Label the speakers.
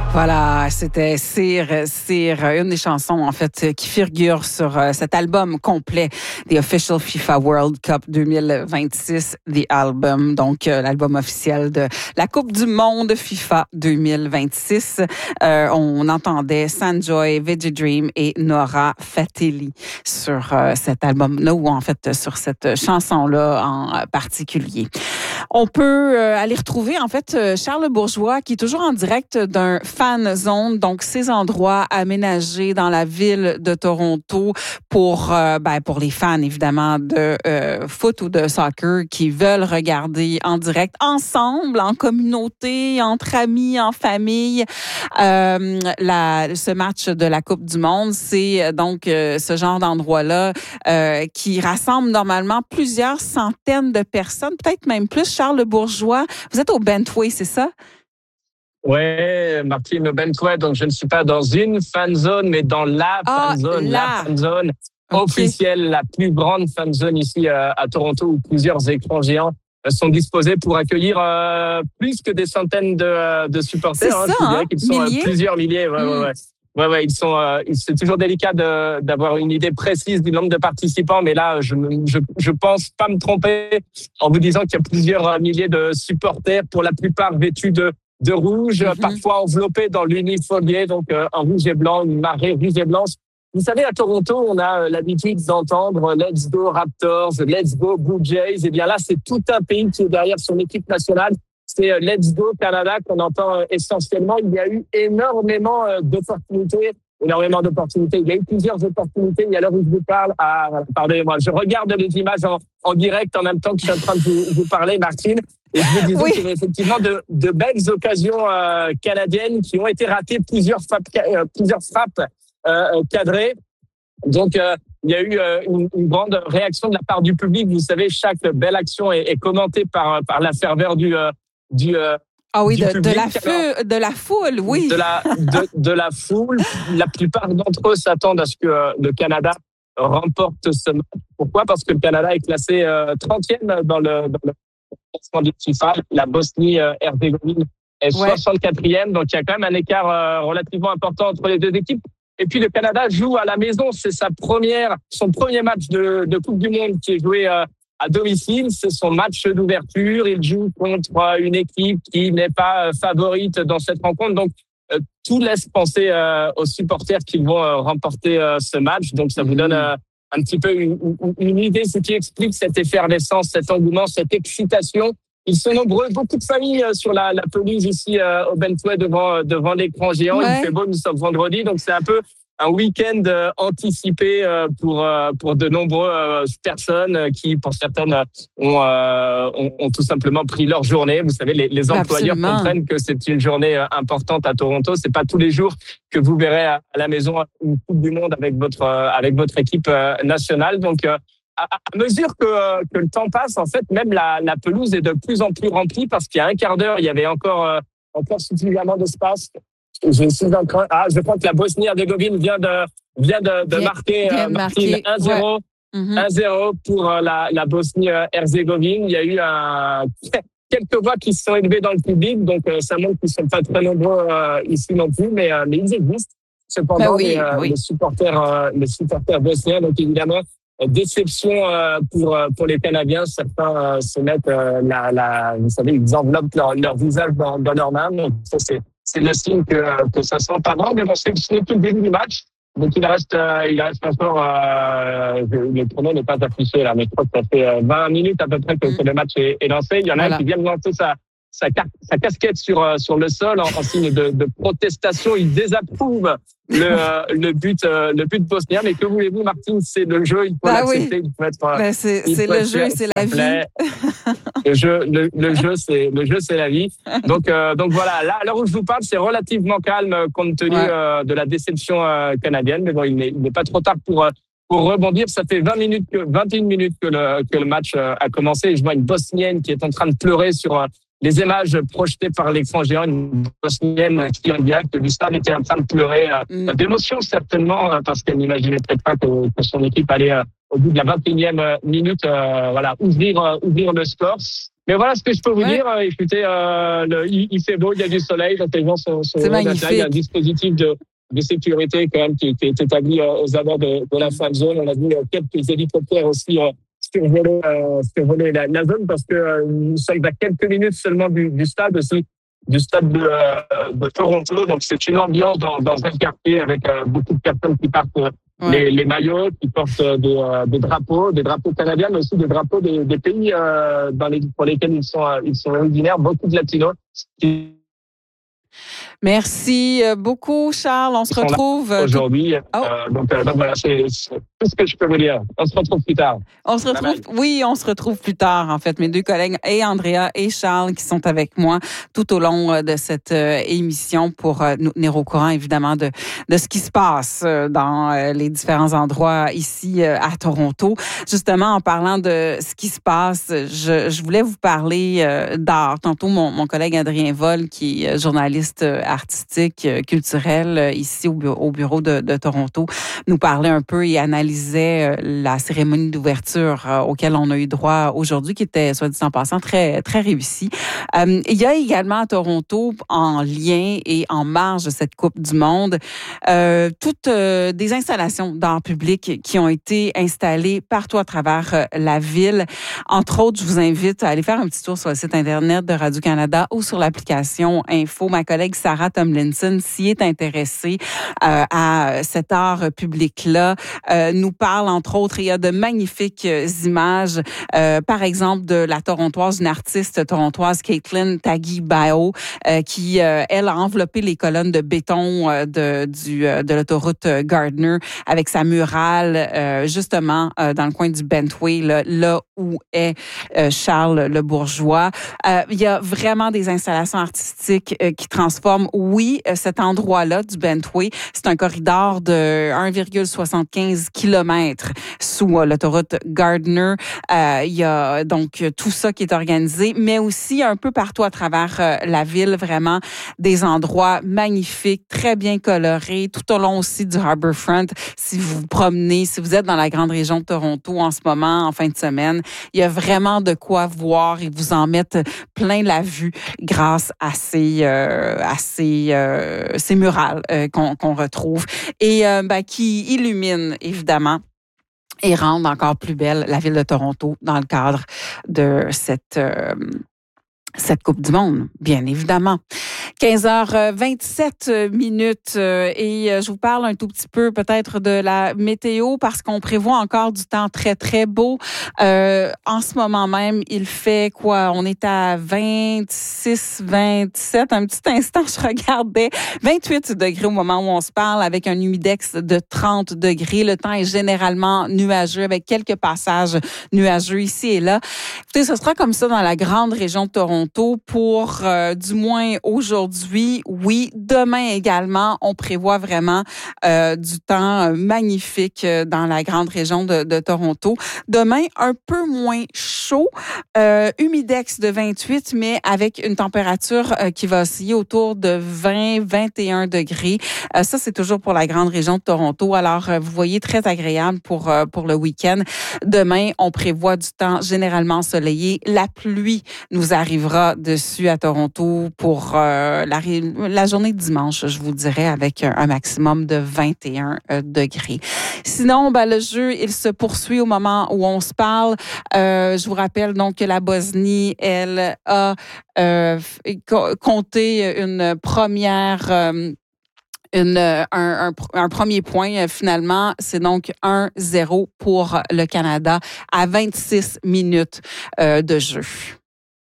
Speaker 1: Voilà, c'était Sire, une des chansons en fait qui figure sur cet album complet The Official FIFA World Cup 2026, The Album, donc l'album officiel de la Coupe du Monde FIFA 2026. On entendait Sanjoy, Veggie Dream et Nora Fatelli sur cet album-là, ou en fait sur cette chanson-là en particulier. On peut aller retrouver en fait Charles Bourgeois qui est toujours en direct d'un fan zone, donc ces endroits aménagés dans la ville de Toronto pour les fans évidemment de foot ou de soccer qui veulent regarder en direct ensemble, en communauté, entre amis, en famille. Ce match de la Coupe du Monde, c'est donc ce genre d'endroit-là qui rassemble normalement plusieurs centaines de personnes, peut-être même plus. Charles Bourgeois, vous êtes au Bentway, c'est ça?
Speaker 2: Ouais, Martine, au Bentway, donc je ne suis pas dans une fan zone, mais dans la fan zone officielle, la plus grande fan zone ici à Toronto, où plusieurs écrans géants sont disposés pour accueillir plus que des centaines de supporters.
Speaker 1: C'est ça,
Speaker 2: je dirais qu'ils sont plusieurs milliers. Ouais, c'est toujours délicat d'avoir une idée précise du nombre de participants, mais là, je pense pas me tromper en vous disant qu'il y a plusieurs milliers de supporters, pour la plupart vêtus de rouge, parfois enveloppés dans l'uniformier, donc en rouge et blanc, une marée rouge et blanche. Vous savez, à Toronto, on a l'habitude d'entendre Let's Go Raptors, Let's Go Blue Jays. Et bien là, c'est tout un pays qui est derrière son équipe nationale. C'est Let's Go Canada qu'on entend essentiellement. Il y a eu énormément d'opportunités. Il y a eu plusieurs opportunités. Il y a l'heure où je vous parle. Pardonnez-moi, je regarde les images en direct en même temps que je suis en train de vous parler, Martine. Et je vous disais qu'il y avait effectivement de belles occasions canadiennes qui ont été ratées, plusieurs frappes cadrées. Donc, il y a eu une grande réaction de la part du public. Vous savez, chaque belle action est commentée par la ferveur du public.
Speaker 1: De la foule, oui.
Speaker 2: De la foule. La plupart d'entre eux s'attendent à ce que le Canada remporte ce match. Pourquoi? Parce que le Canada est classé 30e dans le classement du FIFA. La Bosnie-Herzégovine est 64e. Donc, il y a quand même un écart relativement important entre les deux équipes. Et puis, le Canada joue à la maison. C'est son premier match de Coupe du Monde qui est joué à domicile. C'est son match d'ouverture. Il joue contre une équipe qui n'est pas favorite dans cette rencontre. Donc, tout laisse penser aux supporters qu'ils vont remporter ce match. Donc, ça vous donne un petit peu une idée, ce qui explique cette effervescence, cet engouement, cette excitation. Ils sont nombreux, beaucoup de familles sur la pelouse ici au Bentway devant l'écran géant. Ouais. Il fait beau, nous sommes vendredi, donc c'est un peu un week-end anticipé pour de nombreuses personnes qui, pour certaines, ont tout simplement pris leur journée. Vous savez, les employeurs comprennent que c'est une journée importante à Toronto. C'est pas tous les jours que vous verrez à la maison une Coupe du Monde avec votre équipe nationale. Donc, à mesure que le temps passe, en fait, même la pelouse est de plus en plus remplie parce qu'il y a un quart d'heure, il y avait encore suffisamment d'espace. Je crois que la Bosnie-Herzégovine vient de marquer 1-0. 1-0 pour la Bosnie-Herzégovine. Il y a eu quelques voix qui se sont élevées dans le public, donc ça montre qu'ils ne sont pas très nombreux ici non plus, mais ils existent. Cependant, les supporters bosniens, donc évidemment, déception pour les Canadiens. Certains se mettent vous savez, ils enveloppent leur visage dans leurs mains. Donc ça, c'est le signe que ça sent pas bon. Mais bon, ce n'est plus le début du match. Donc il reste encore. Le chrono n'est pas affiché là, mais je crois que ça fait 20 minutes à peu près que le match est lancé. Il y en a un qui vient de lancer sa casquette sur le sol en signe de protestation. Il désapprouve le but bosnien. Mais que voulez-vous, Martine, c'est le jeu, il faut l'accepter. Il faut être,
Speaker 1: c'est le jeu, c'est la vie.
Speaker 2: Le jeu, c'est la vie. Donc voilà, là, à l'heure où je vous parle, c'est relativement calme compte tenu de la déception canadienne. Mais bon, il n'est pas trop tard pour rebondir. Ça fait 21 minutes que le match a commencé. Et je vois une Bosnienne qui est en train de pleurer sur les images projetées par l'écran géant, une Bosnienne qui en direct du stade était en train de pleurer d'émotion certainement parce qu'elle n'imaginait peut-être pas que son équipe allait au bout de la 21e minute ouvrir le score. Mais voilà ce que je peux vous dire. Écoutez, il fait beau, il y a du soleil, les gens sont
Speaker 1: C'est magnifique.
Speaker 2: il y a un dispositif de sécurité quand même qui est établi aux abords de la fan zone. On a vu quelques hélicoptères aussi survoler la zone parce que nous sommes à quelques minutes seulement du stade aussi, du stade de Toronto. Donc c'est une ambiance dans un quartier avec beaucoup de personnes qui partent les maillots, qui portent des drapeaux canadiens, mais aussi des drapeaux des pays pour lesquels ils sont originaires, beaucoup de latinos.
Speaker 1: Merci beaucoup, Charles. On se retrouve
Speaker 2: aujourd'hui. Donc voilà, c'est tout ce que je peux vous dire. On se retrouve plus tard.
Speaker 1: On se retrouve plus tard, en fait. Mes deux collègues, et Andrea et Charles, qui sont avec moi tout au long de cette émission pour nous tenir au courant, évidemment, de ce qui se passe dans les différents endroits ici à Toronto. Justement, en parlant de ce qui se passe, je voulais vous parler d'art. Tantôt, mon collègue Adrien Vol, qui est journaliste artistique, culturel, ici au bureau de Toronto, nous parlait un peu et analysait la cérémonie d'ouverture auquel on a eu droit aujourd'hui, qui était, soit dit en passant, très, très réussie. Il y a également à Toronto, en lien et en marge de cette Coupe du Monde, toutes des installations d'art public qui ont été installées partout à travers la ville. Entre autres, je vous invite à aller faire un petit tour sur le site Internet de Radio-Canada ou sur l'application Info. Ma collègue Sarah Tomlinson s'y est intéressée à cet art public-là. Nous parle, entre autres, il y a de magnifiques images, par exemple, de la Torontoise, une artiste torontoise, Caitlin Tagui-Bao, qui, elle, a enveloppé les colonnes de béton de l'autoroute Gardner avec sa murale, justement, dans le coin du Bentway, là où est Charles le Bourgeois. Il y a vraiment des installations artistiques qui transforment, oui, cet endroit-là du Bentway. C'est un corridor de 1,75 km sous l'autoroute Gardner. Il y a donc tout ça qui est organisé, mais aussi un peu partout à travers la ville, vraiment des endroits magnifiques, très bien colorés, tout au long aussi du Harbourfront. Si vous vous promenez, si vous êtes dans la grande région de Toronto en ce moment, en fin de semaine, il y a vraiment de quoi voir et vous en mettre plein la vue grâce à ces murales qu'on retrouve et qui illuminent évidemment et rendent encore plus belle la ville de Toronto dans le cadre de cette Coupe du Monde, bien évidemment. 15h27 minutes et je vous parle un tout petit peu peut-être de la météo parce qu'on prévoit encore du temps très, très beau. En ce moment même, il fait quoi? On est à 26, 27. Un petit instant, je regardais 28 degrés au moment où on se parle avec un humidex de 30 degrés. Le temps est généralement nuageux avec quelques passages nuageux ici et là. Écoutez, ce sera comme ça dans la grande région de Toronto pour du moins aujourd'hui. Oui, demain également, on prévoit vraiment du temps magnifique dans la grande région de Toronto. Demain, un peu moins chaud, humidex de 28, mais avec une température qui va osciller autour de 20-21 degrés. Ça, c'est toujours pour la grande région de Toronto. Alors, vous voyez, très agréable pour le week-end. Demain, on prévoit du temps généralement ensoleillé. La pluie nous arrivera dessus à Toronto pour la journée de dimanche, je vous dirais, avec un maximum de 21 degrés. Sinon, le jeu, il se poursuit au moment où on se parle. Je vous rappelle donc que la Bosnie, elle a compté une première... un premier point, finalement, c'est donc 1-0 pour le Canada à 26 minutes de jeu.